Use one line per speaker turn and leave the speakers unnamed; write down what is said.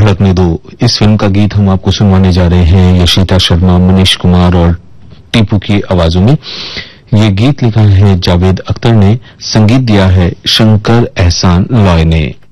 धड़कने दो। इस फिल्म का गीत हम आपको सुनवाने जा रहे हैं यशिता शर्मा, मनीष कुमार और टीपू की आवाजों में। ये गीत लिखा है जावेद अख्तर ने, संगीत दिया है शंकर एहसान लॉय ने।